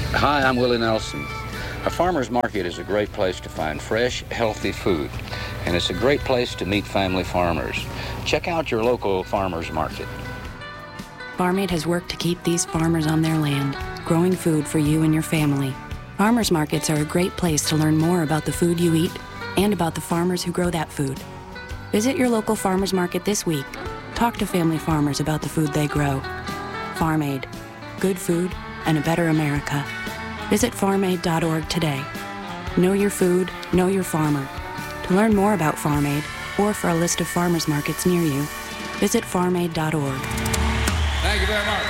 Hi, I'm Willie Nelson. A farmer's market is a great place to find fresh, healthy food, and it's a great place to meet family farmers. Check out your local farmer's market. Farm Aid has worked to keep these farmers on their land, growing food for you and your family. Farmers markets are a great place to learn more about the food you eat and about the farmers who grow that food. Visit your local farmers market this week. Talk to family farmers about the food they grow. Farm Aid. Good food and a better America. Visit farmaid.org today. Know your food, know your farmer. To learn more about Farm Aid or for a list of farmers markets near you, visit farmaid.org. Thank you very much.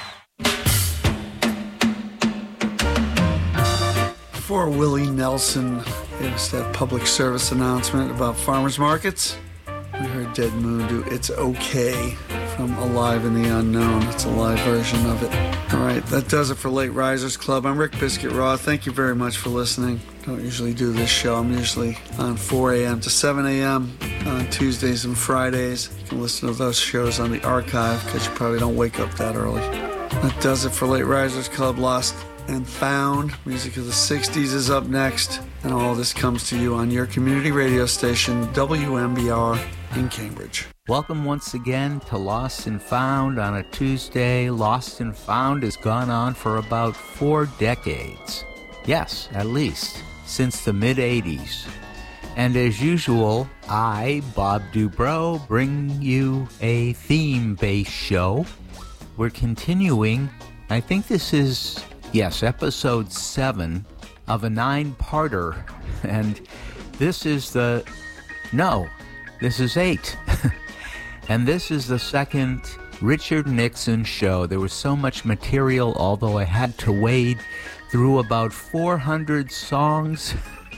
Before Willie Nelson gives that public service announcement about farmers markets, we heard Dead Moon do It's Okay from Alive in the Unknown. It's a live version of it. All right, that does it for Late Risers Club. I'm Rick Biscuit Raw. Thank you very much for listening. Don't usually do this show. I'm usually on 4 a.m. to 7 a.m. on Tuesdays and Fridays. You can listen to those shows on the archive because you probably don't wake up that early. That does it for Late Risers Club. Lost and Found. Music of the 60s is up next. And all this comes to you on your community radio station, WMBR in Cambridge. Welcome once again to Lost and Found on a Tuesday. Lost and Found has gone on for about 4 decades. Yes, at least, since the mid-'80s. And as usual, I, Bob Dubrow, bring you a theme-based show. We're continuing, I think this is, yes, episode 7 of a 9-parter. And this is this is 8. And this is the second Richard Nixon show. There was so much material, although I had to wade through about 400 songs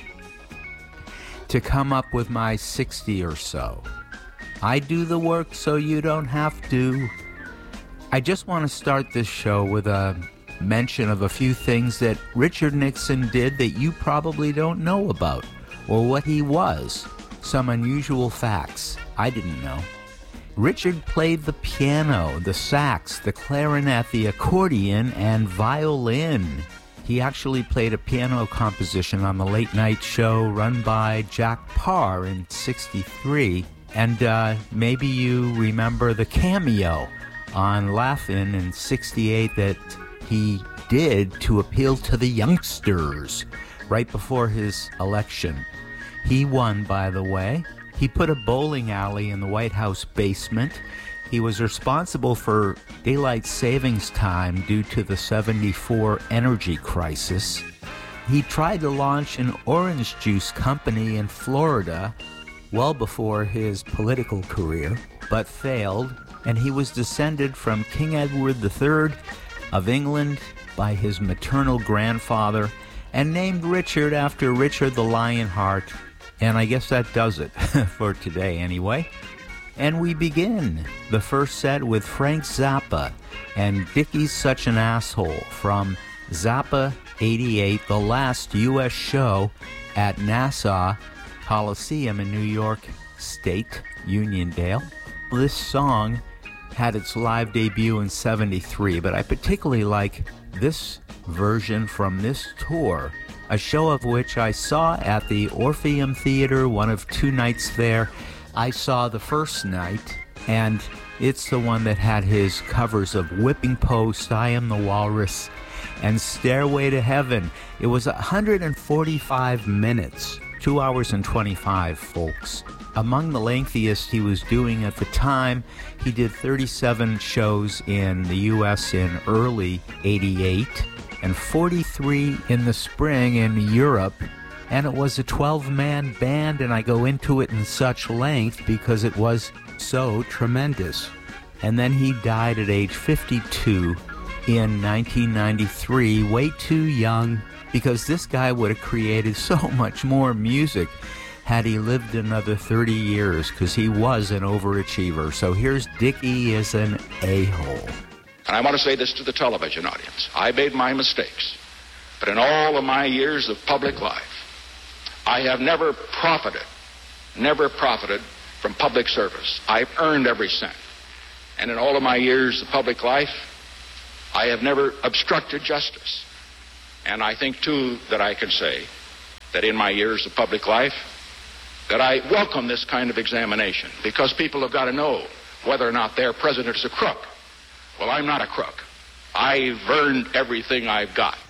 to come up with my 60 or so. I do the work so you don't have to. I just want to start this show with a mention of a few things that Richard Nixon did that you probably don't know about, or what he was. Some unusual facts I didn't know. Richard played the piano, the sax, the clarinet, the accordion, and violin. He actually played a piano composition on the late night show run by Jack Paar in '63. And maybe you remember the cameo on Laugh-In in '68 that he did to appeal to the youngsters right before his election. He won, by the way. He put a bowling alley in the White House basement. He was responsible for daylight savings time due to the '74 energy crisis. He tried to launch an orange juice company in Florida well before his political career, but failed, and he was descended from King Edward III of England by his maternal grandfather and named Richard after Richard the Lionheart. And I guess that does it for today anyway. And we begin the first set with Frank Zappa and Dickie's Such an Asshole from Zappa 88, the last U.S. show at Nassau Coliseum in New York State, Uniondale. This song had its live debut in '73, but I particularly like this version from this tour, a show of which I saw at the Orpheum Theater, one of 2 nights there. I saw the first night, and it's the one that had his covers of Whipping Post, I Am the Walrus, and Stairway to Heaven. It was 145 minutes, 2 hours and 25, folks. Among the lengthiest he was doing at the time. He did 37 shows in the U.S. in early '88, and 43 in the spring in Europe, and it was a 12-man band, and I go into it in such length because it was so tremendous. And then he died at age 52 in 1993, way too young, because this guy would have created so much more music had he lived another 30 years, because he was an overachiever. So here's Dickie as an a-hole. And I want to say this to the television audience. I made my mistakes, but in all of my years of public life, I have never profited from public service. I've earned every cent. And in all of my years of public life, I have never obstructed justice. And I think, too, that I can say that in my years of public life, that I welcome this kind of examination, because people have got to know whether or not their president is a crook. Well, I'm not a crook. I've earned everything I've got.